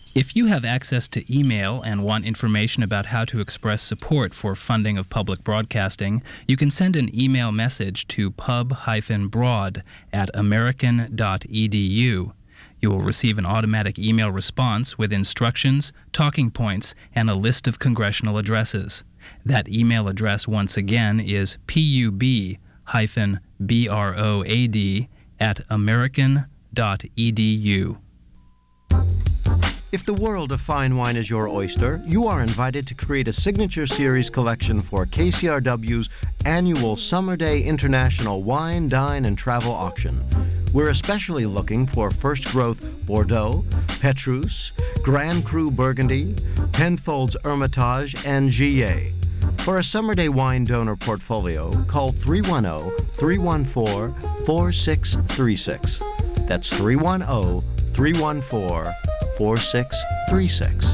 If you have access to email and want information about how to express support for funding of public broadcasting, you can send an email message to pub-broad@american.edu. You will receive an automatic email response with instructions, talking points, and a list of congressional addresses. That email address once again is pub-broad@american.edu. If the world of fine wine is your oyster, you are invited to create a signature series collection for KCRW's annual Summer Day International Wine, Dine, and Travel Auction. We're especially looking for First Growth Bordeaux, Petrus, Grand Cru Burgundy, Penfolds Hermitage, and Gillet. For a Summer Day wine donor portfolio, call 310-314-4636. That's 310-314-4636.